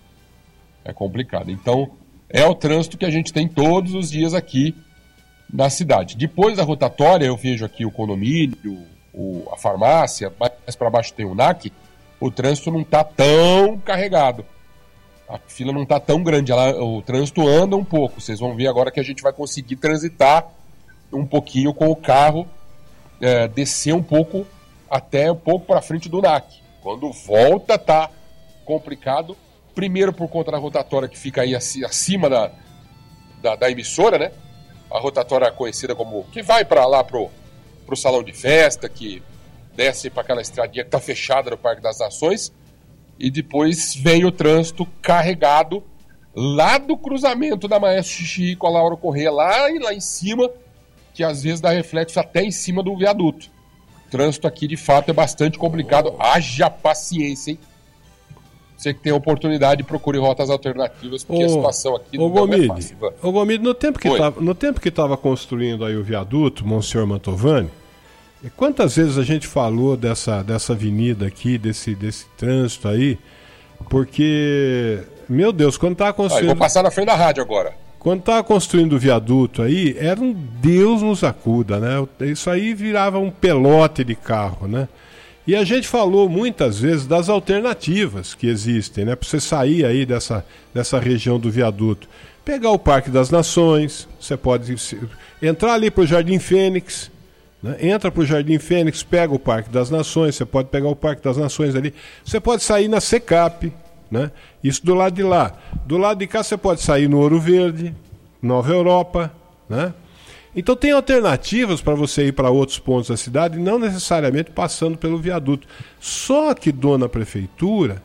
É complicado. Então, é o trânsito que a gente tem todos os dias aqui na cidade. Depois da rotatória, eu vejo aqui o condomínio, a farmácia, mais para baixo tem o NAC, o trânsito não está tão carregado. A fila não está tão grande, o trânsito anda um pouco. Vocês vão ver agora que a gente vai conseguir transitar um pouquinho com o carro, descer um pouco, até um pouco para frente do NAC. Quando volta, tá complicado. Primeiro por conta da rotatória que fica aí acima da emissora, né? A rotatória conhecida como... que vai para lá pro salão de festa, que desce para aquela estradinha que está fechada no Parque das Nações. E depois vem o trânsito carregado lá do cruzamento da Maestro Xixi com a Lauro Corrêa, lá em cima, que às vezes dá reflexo até em cima do viaduto. O trânsito aqui, de fato, é bastante complicado. Haja paciência, hein? Você que tem a oportunidade, procure rotas alternativas, porque a situação aqui não é fácil. Ô Gomide, no tempo que estava construindo aí o viaduto, Monsenhor Mantovani, quantas vezes a gente falou dessa avenida aqui, desse trânsito aí, porque, meu Deus, quando estava construindo... vou passar na frente da rádio agora. Quando estava construindo o viaduto aí, era um Deus nos acuda, né? Isso aí virava um pelote de carro, né? E a gente falou muitas vezes das alternativas que existem, né? Para você sair aí dessa região do viaduto. Pegar o Parque das Nações, você pode entrar ali para o Jardim Fênix, né? Entra para o Jardim Fênix, pega o Parque das Nações, você pode pegar o Parque das Nações ali. Você pode sair na Secap, né? Isso do lado de lá. Do lado de cá você pode sair no Ouro Verde, Nova Europa, né? Então tem alternativas para você ir para outros pontos da cidade, não necessariamente passando pelo viaduto. Só que dona prefeitura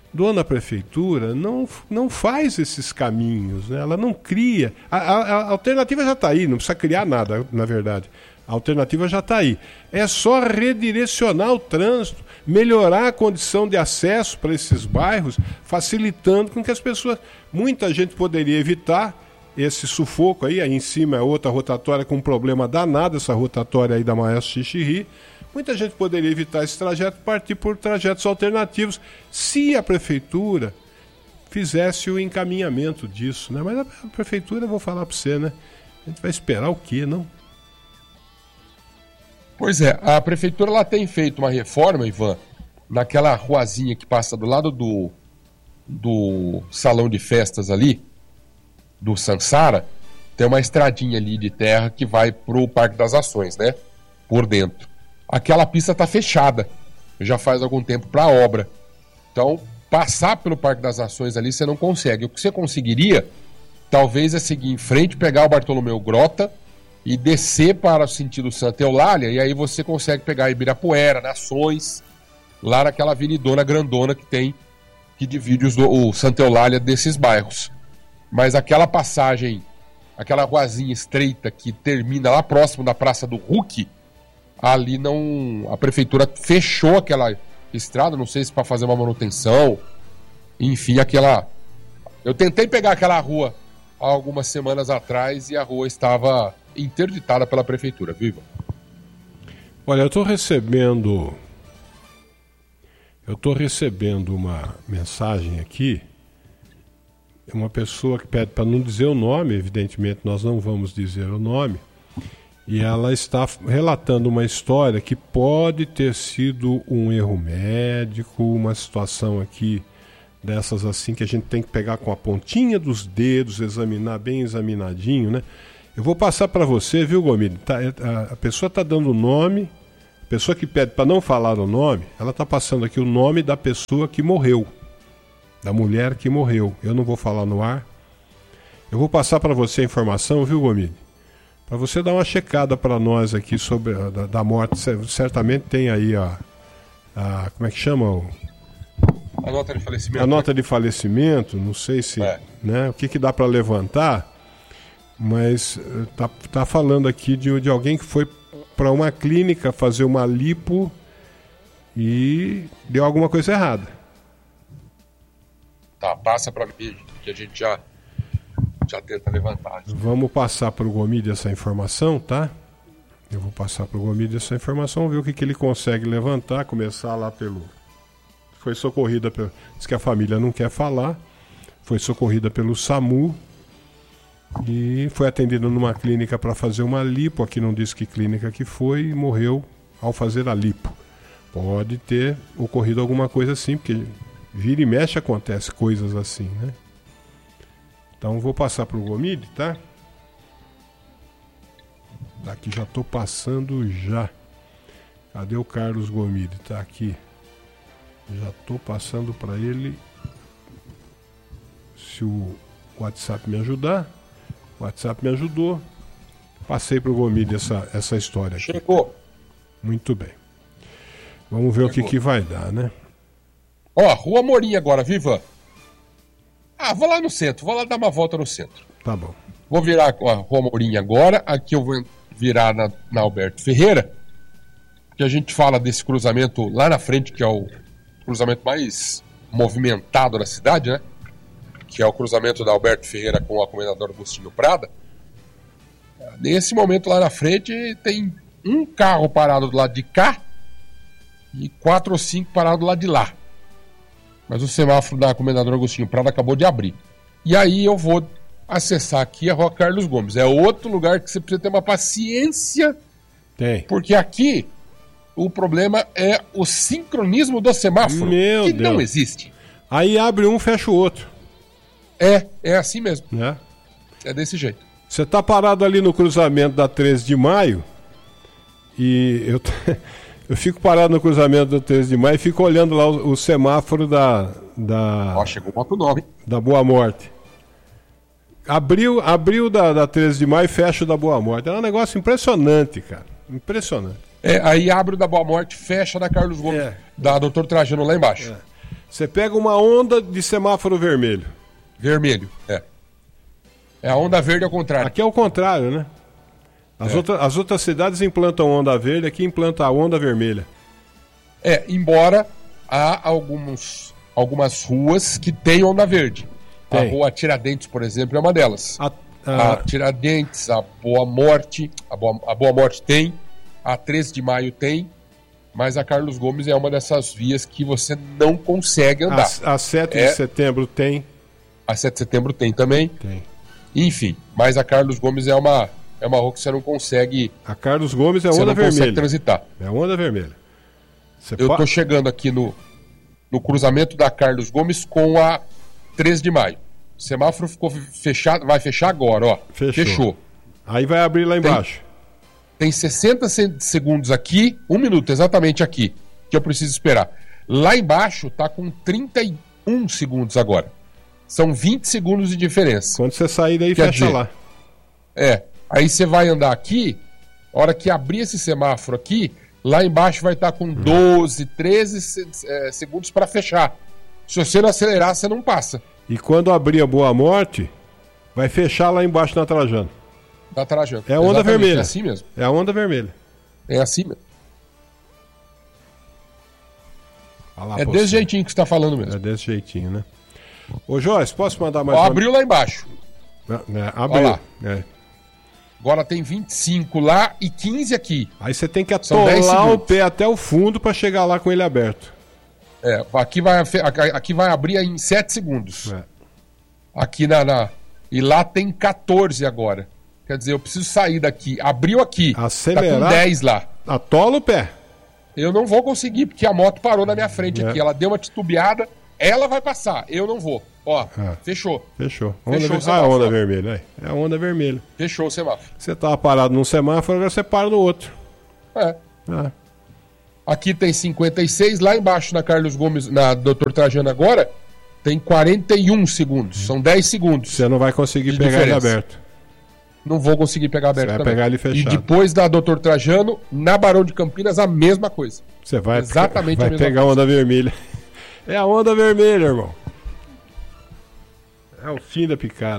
não faz esses caminhos, né? Ela não cria. A alternativa já está aí, não precisa criar nada, na verdade. A alternativa já está aí. É só redirecionar o trânsito, melhorar a condição de acesso para esses bairros, facilitando com que as pessoas... Muita gente poderia evitar esse sufoco aí em cima é outra rotatória com um problema danado, essa rotatória aí da Maestro Xixi. Muita gente poderia evitar esse trajeto, partir por trajetos alternativos, se a prefeitura fizesse o encaminhamento disso, né? Mas a prefeitura, eu vou falar para você, né? A gente vai esperar o quê, não? Pois é, a prefeitura ela tem feito uma reforma, Ivan, naquela ruazinha que passa do lado do salão de festas ali, do Sansara, tem uma estradinha ali de terra que vai pro Parque das Nações, né? Por dentro. Aquela pista tá fechada, já faz algum tempo para obra. Então, passar pelo Parque das Nações ali você não consegue. O que você conseguiria, talvez, é seguir em frente, pegar o Bartolomeu Grota e descer para o sentido Santa Eulália, e aí você consegue pegar Ibirapuera, Nações, lá naquela avenidona grandona que divide o Santa Eulália desses bairros. Mas aquela passagem, aquela ruazinha estreita que termina lá próximo da Praça do Huck, ali não... A prefeitura fechou aquela estrada, não sei se para fazer uma manutenção, enfim, aquela... Eu tentei pegar aquela rua há algumas semanas atrás e a rua estava interditada pela prefeitura, viva. Olha, eu estou recebendo uma mensagem aqui. Uma pessoa que pede para não dizer o nome, evidentemente nós não vamos dizer o nome, e ela está relatando uma história que pode ter sido um erro médico, uma situação aqui dessas assim que a gente tem que pegar com a pontinha dos dedos, examinar bem examinadinho, né? Eu vou passar para você, viu, Gomide? A pessoa está dando o nome, a pessoa que pede para não falar o nome, ela está passando aqui o nome da pessoa que morreu, da mulher que morreu. Eu não vou falar no ar. Eu vou passar para você a informação, viu, Gomide? Para você dar uma checada para nós aqui sobre da morte. Certamente tem aí como é que chama? A nota de falecimento. A nota de falecimento, não sei se... Né, o que dá para levantar, mas tá falando aqui de alguém que foi para uma clínica fazer uma lipo e deu alguma coisa errada. Tá, passa para mim, que a gente já tenta levantar. Vamos passar para o Gomide essa informação, tá? Eu vou passar para o Gomide essa informação, ver o que ele consegue levantar, começar lá pelo... Foi socorrida pelo... Diz que a família não quer falar. Foi socorrida pelo SAMU e foi atendida numa clínica para fazer uma lipo. Aqui não diz que clínica que foi e morreu ao fazer a lipo. Pode ter ocorrido alguma coisa assim, porque vira e mexe acontece coisas assim, né? Então vou passar para o Gomide, tá? Aqui já estou passando já. Cadê o Carlos Gomide? Tá aqui. Já estou passando para ele. Se o WhatsApp me ajudar. O WhatsApp me ajudou. Passei para o Gomide essa história aqui. Chegou. Muito bem. Vamos ver o que vai dar, né? Ó, Rua Morinha agora, viva. Vou lá no centro, vou lá dar uma volta no centro. Tá bom. Vou virar a Rua Morinha agora, aqui eu vou virar na Alberto Ferreira, que a gente fala desse cruzamento lá na frente, que é o cruzamento mais movimentado da cidade, né? Que é o cruzamento da Alberto Ferreira com a Comendador Agostinho Prada. Nesse momento lá na frente tem um carro parado do lado de cá e 4 ou 5 parados do lado de lá. Mas o semáforo da Comendador Agostinho Prada acabou de abrir. E aí eu vou acessar aqui a Rua Carlos Gomes. É outro lugar que você precisa ter uma paciência. Tem. Porque aqui o problema é o sincronismo do semáforo, que Deus. Não existe. Aí abre um, fecha o outro. É assim mesmo. É desse jeito. Você tá parado ali no cruzamento da 13 de maio e eu fico parado no cruzamento da 13 de maio e fico olhando lá o semáforo chegou o moto 9. Da Boa Morte. Abriu da 13 de maio e fecha o da Boa Morte. É um negócio impressionante, cara. Impressionante. Aí abre o da Boa Morte, fecha da Carlos Gomes, da Doutor Trajano lá embaixo. Você pega uma onda de semáforo vermelho. Vermelho, É a onda verde ao contrário. Aqui é o contrário, né? As outras cidades implantam onda verde, aqui implanta a onda vermelha. Embora há algumas ruas que têm onda verde. Tem. A Rua Tiradentes, por exemplo, é uma delas. A Tiradentes, a Boa Morte, a Boa Morte tem, a 13 de maio tem, mas a Carlos Gomes é uma dessas vias que você não consegue andar. A 7 de setembro tem. A 7 de setembro tem também. Tem. Enfim, mas a Carlos Gomes é uma rua que você não consegue... A Carlos Gomes é onda vermelha. Você não consegue transitar. É onda vermelha. Eu estou chegando aqui no cruzamento da Carlos Gomes com a 13 de maio. O semáforo ficou fechado, vai fechar agora, ó. Fechou. Aí vai abrir lá embaixo. Tem 60 segundos aqui, 1 minuto exatamente aqui, que eu preciso esperar. Lá embaixo tá com 31 segundos agora. São 20 segundos de diferença. Quando você sair daí, fecha lá. Aí você vai andar aqui, a hora que abrir esse semáforo aqui, lá embaixo vai estar com 12, 13 segundos para fechar. Se você não acelerar, você não passa. E quando abrir a Boa Morte, vai fechar lá embaixo na Trajano. Na Trajano. É a onda vermelha. É assim mesmo. É a onda vermelha. É assim mesmo. Desse jeitinho que você está falando mesmo. É desse jeitinho, né? Ô, Joyce, posso mandar mais abriu lá embaixo. Abriu. Agora tem 25 lá e 15 aqui. Aí você tem que atolar o pé até o fundo para chegar lá com ele aberto. Aqui vai abrir em 7 segundos. Aqui e lá tem 14 agora. Quer dizer, eu preciso sair daqui. Abriu aqui. Acelerar. Tá com 10 lá. Atola o pé. Eu não vou conseguir, porque a moto parou na minha frente aqui. Ela deu uma titubeada, ela vai passar, eu não vou. Ó, fechou. Fechou. A onda vermelha. É a onda vermelha. Fechou o semáforo. Você estava parado num semáforo, agora você para no outro. Aqui tem 56, lá embaixo na Carlos Gomes, na Dr. Trajano agora, tem 41 segundos. São 10 segundos. Você não vai conseguir pegar ele aberto. Não vou conseguir pegar aberto também. Vai pegar ele fechado. E depois da Dr. Trajano, na Barão de Campinas, a mesma coisa. Você vai, exatamente vai pegar a onda vermelha. É a onda vermelha, irmão. É o fim da picada.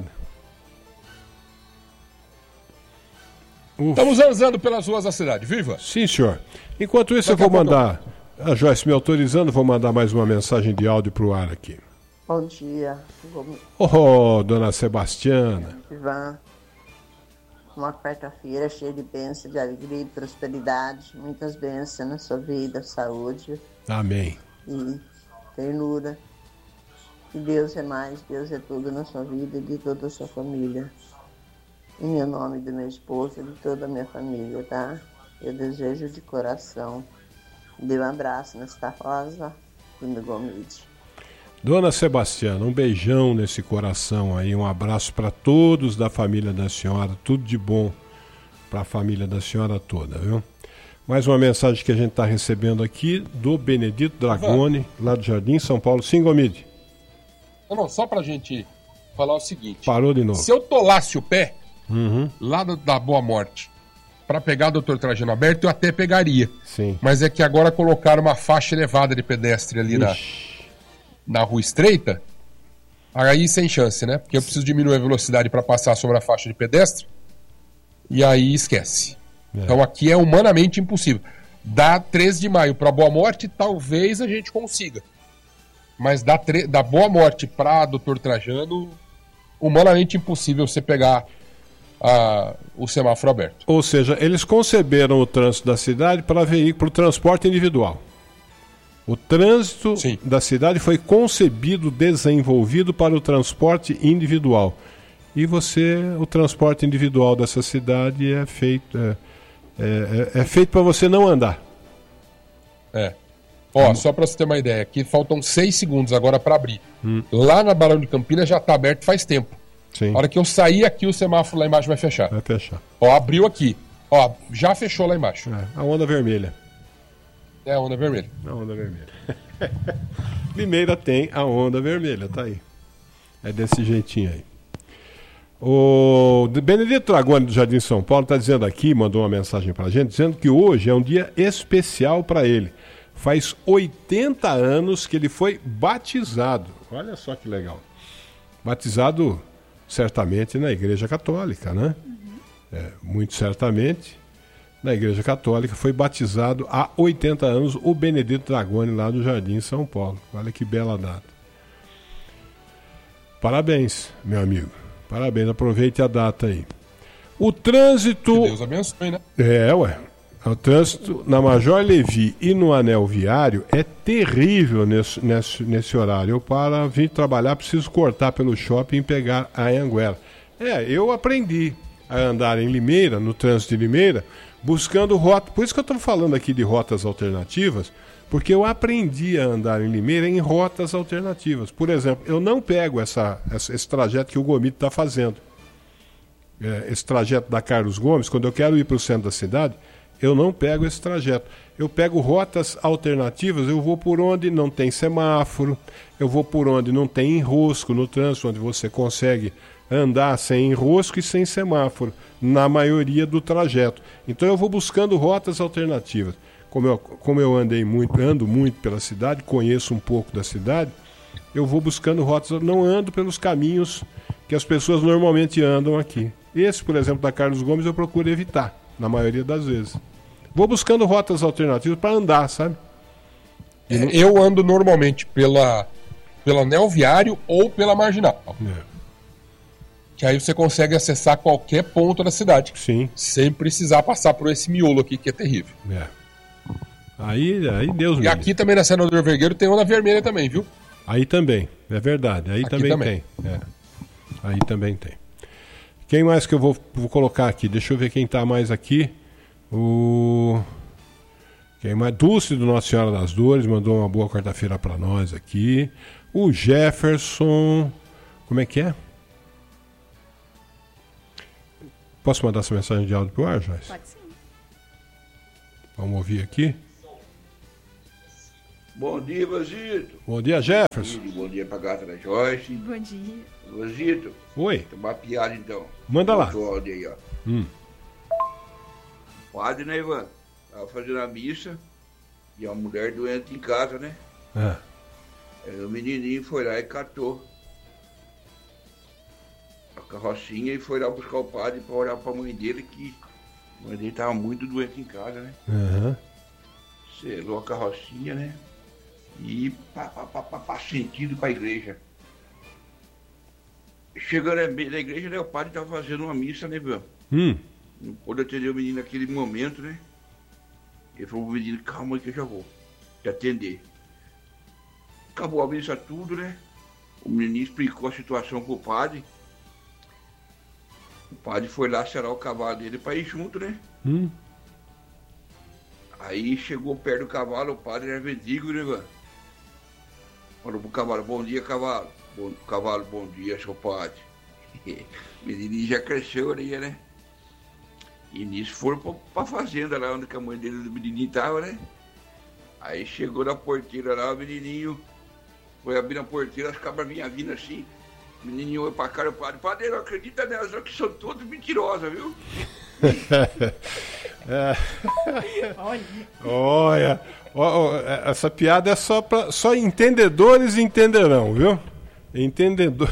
Estamos andando pelas ruas da cidade. Viva! Sim, senhor. Enquanto isso, eu vou mandar... A Joyce me autorizando, vou mandar mais uma mensagem de áudio pro ar aqui. Bom dia. Dona Sebastiana. Ivan. Uma quarta-feira cheia de bênçãos, de alegria e prosperidade. Muitas bênçãos na sua vida, saúde. Amém. E ternura. Que Deus é mais, Deus é tudo na sua vida e de toda a sua família. Em meu nome do meu esposo e de toda a minha família, tá? Eu desejo de coração. Dê um abraço nesta rosa do meu Gomide. Dona Sebastiana, um beijão nesse coração aí, um abraço para todos da família da senhora, tudo de bom para a família da senhora toda, viu? Mais uma mensagem que a gente está recebendo aqui do Benedito Dragoni, lá do Jardim São Paulo. Sim, Gomide. Não, só pra gente falar o seguinte. Parou de novo. Se eu tolasse o pé, lá da Boa Morte, pra pegar o Dr. Trajano aberto, eu até pegaria. Sim. Mas é que agora colocaram uma faixa elevada de pedestre ali na rua estreita, aí sem chance, né? Porque eu preciso diminuir a velocidade para passar sobre a faixa de pedestre, e aí esquece. Então aqui é humanamente impossível. Da 13 de maio para Boa Morte, talvez a gente consiga. Mas da Boa Morte para Dr. Trajano, humanamente impossível você pegar o semáforo aberto. Ou seja, eles conceberam o trânsito da cidade para veículo, transporte individual. O trânsito da cidade foi concebido, desenvolvido para o transporte individual. E o transporte individual dessa cidade é feito para você não andar. Só para você ter uma ideia, aqui faltam 6 segundos agora para abrir. Lá na Barão de Campinas já está aberto faz tempo. Sim. A hora que eu sair aqui, o semáforo lá embaixo vai fechar. Vai fechar. Abriu aqui. Já fechou lá embaixo. A onda vermelha. É a onda vermelha. A onda vermelha. Limeira tem a onda vermelha, tá aí. É desse jeitinho aí. O Benedito Dragoni do Jardim São Paulo está dizendo aqui, mandou uma mensagem pra gente, dizendo que hoje é um dia especial para ele. Faz 80 anos que ele foi batizado. Olha só que legal. Batizado certamente na Igreja Católica, né? Muito certamente. Na Igreja Católica, foi batizado há 80 anos o Benedito Dragoni lá do Jardim São Paulo. Olha que bela data. Parabéns, meu amigo. Parabéns, aproveite a data aí. O trânsito... Que Deus abençoe, né? O trânsito na Major Levi e no Anel Viário é terrível nesse horário. Eu, para vir trabalhar, preciso cortar pelo shopping e pegar a Anhanguera. Eu aprendi a andar em Limeira, no trânsito de Limeira, buscando rota. Por isso que eu estou falando aqui de rotas alternativas, porque eu aprendi a andar em Limeira em rotas alternativas. Por exemplo, eu não pego esse trajeto que o Gomide está fazendo. Esse trajeto da Carlos Gomes, quando eu quero ir para o centro da cidade, eu não pego esse trajeto. Eu pego rotas alternativas, eu vou por onde não tem semáforo, eu vou por onde não tem enrosco no trânsito, onde você consegue andar sem enrosco e sem semáforo, na maioria do trajeto. Então eu vou buscando rotas alternativas. Como eu ando muito pela cidade, conheço um pouco da cidade, eu vou buscando rotas, eu não ando pelos caminhos que as pessoas normalmente andam aqui. Esse, por exemplo, da Carlos Gomes, eu procuro evitar, na maioria das vezes. Vou buscando rotas alternativas para andar, sabe? Eu ando normalmente pela Anel Viário ou pela Marginal. Que aí você consegue acessar qualquer ponto da cidade. Sim. Sem precisar passar por esse miolo aqui, que é terrível. Aí Deus me E aqui também na Senador Vergueiro tem onda vermelha também, viu? Aí também, é verdade. Aí também tem. Aí também tem. Quem mais que eu vou colocar aqui? Deixa eu ver quem tá mais aqui. Quem mais? Dulce do Nossa Senhora das Dores mandou uma boa quarta-feira para nós aqui. O Jefferson. Como é que é? Posso mandar essa mensagem de áudio pro ar, Joyce? Pode sim. Vamos ouvir aqui. Bom dia, Vazito. Bom dia, Jefferson. Bom dia pra gata da Joyce. Bom dia. Vazito. Oi. Tem uma piada então. Manda lá. Áudio aí, ó. O padre, né, Ivan? Tava fazendo a missa e a mulher doente em casa, né? Aí o menininho foi lá e catou a carrocinha e foi lá buscar o padre pra olhar pra mãe dele, que a mãe dele tava muito doente em casa, né? Selou a carrocinha, né? E sentido pra igreja. Chegando na igreja, né, o padre tava fazendo uma missa, né, Ivan? Não pôde atender o menino naquele momento, né? Ele falou pro menino, calma aí que eu já vou te atender. Acabou a missa tudo, né? O menino explicou a situação pro padre. O padre foi lá selar o cavalo dele pra ir junto, né? Aí chegou perto do cavalo, o padre era mendigo, né, mano? Falou pro cavalo, bom dia, cavalo. Cavalo, bom dia, seu padre. O menininho já cresceu ali, né? E nisso foram pra fazenda lá onde a mãe dele do menininho tava, né? Aí chegou na porteira lá, o menininho foi abrir a porteira, as cabras vinham vindo assim. O menininho olhou pra cara do padre, padre, não acredita nelas, não, que são todas mentirosas, viu? Olha, essa piada é só entendedores entenderão, viu? Entendedor.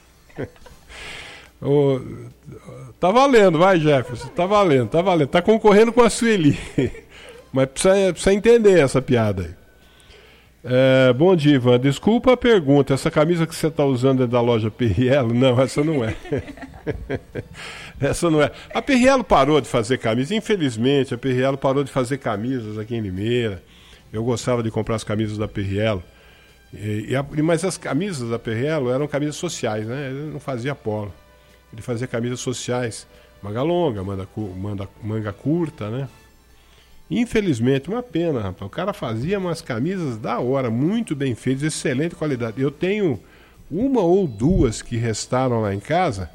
Tá valendo, vai, Jefferson, tá valendo. Tá concorrendo com a Sueli. Mas precisa entender essa piada aí. Bom dia, Ivan. Desculpa a pergunta. Essa camisa que você está usando é da loja Perriello? Não, essa não é. Essa não é. A Perriello parou de fazer camisas. Infelizmente, a Perriello parou de fazer camisas aqui em Limeira. Eu gostava de comprar as camisas da Perriello. Mas as camisas da Perriello eram camisas sociais, né? Ele não fazia polo. Ele fazia camisas sociais. Manga longa, manga curta, né? Infelizmente, uma pena, rapaz. O cara fazia umas camisas da hora, muito bem feitas, excelente qualidade. Eu tenho uma ou duas que restaram lá em casa,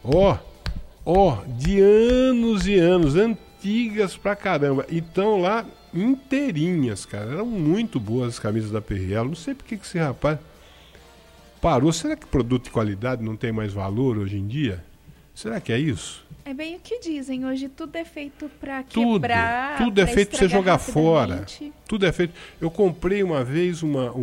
de anos e anos, antigas pra caramba. E estão lá inteirinhas, cara. Eram muito boas as camisas da Perriello. Não sei por que esse rapaz parou. Será que produto de qualidade não tem mais valor hoje em dia? Será que é isso? É bem o que dizem. Hoje tudo é feito pra quebrar. Tudo é feito pra você jogar fora. rapidamente. Tudo é feito. Eu comprei uma vez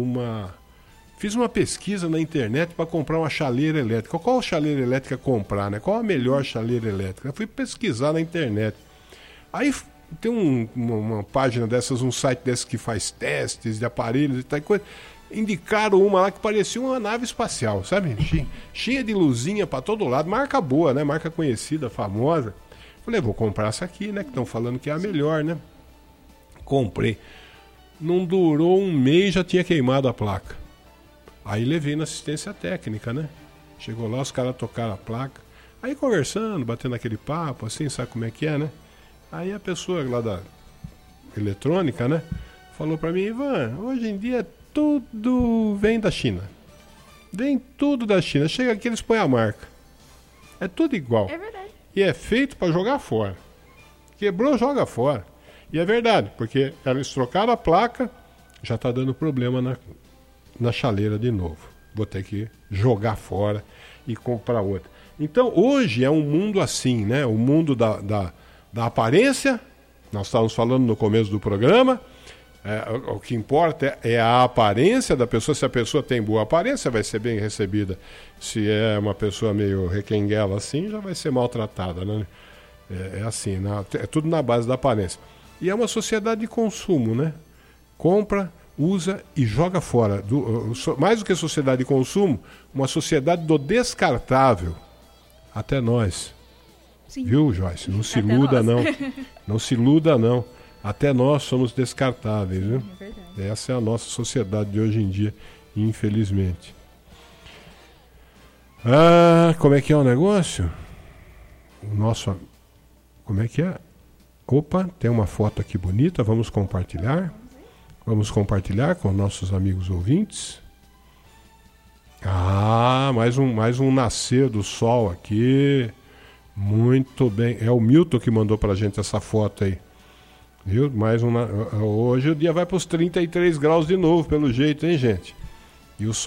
fiz uma pesquisa na internet para comprar uma chaleira elétrica. Qual chaleira elétrica comprar, né? Qual a melhor chaleira elétrica? Eu fui pesquisar na internet. Aí tem uma página dessas, um site desses que faz testes de aparelhos e tal coisa. Indicaram uma lá que parecia uma nave espacial, sabe? Cheia de luzinha pra todo lado, marca boa, né? Marca conhecida, famosa. Falei, vou comprar essa aqui, né? Que estão falando que é a melhor, né? Comprei. Não durou um mês, já tinha queimado a placa. Aí levei na assistência técnica, né? Chegou lá, os caras tocaram a placa. Aí conversando, batendo aquele papo, assim, sabe como é que é, né? Aí a pessoa lá da eletrônica, né? Falou pra mim, Ivan, hoje em dia tudo vem da China. Vem tudo da China. Chega aqui, eles põem a marca. É tudo igual. É verdade. E é feito para jogar fora. Quebrou, joga fora. E é verdade, porque eles trocaram a placa, já está dando problema na chaleira de novo. Vou ter que jogar fora e comprar outra. Então, hoje é um mundo assim, né? O mundo da aparência. Nós estávamos falando no começo do programa. O que importa é a aparência da pessoa. Se a pessoa tem boa aparência, vai ser bem recebida. Se é uma pessoa meio requenguela assim, já vai ser maltratada, né? É assim, né? É tudo na base da aparência. E é uma sociedade de consumo, né? Compra, usa e joga fora. Mais do que sociedade de consumo, uma sociedade do descartável. Até nós. Sim. Viu, Joyce? Não se Até iluda, nós. não. Não se iluda, não. Até nós somos descartáveis, viu? É verdade. Essa é a nossa sociedade de hoje em dia, infelizmente. Como é que é o negócio? Como é que é? Opa, tem uma foto aqui bonita, vamos compartilhar. Vamos compartilhar com nossos amigos ouvintes. Ah, mais um nascer do sol aqui. Muito bem. É o Milton que mandou pra gente essa foto aí. Viu? Hoje o dia vai para os 33 graus de novo, pelo jeito, hein, gente? E o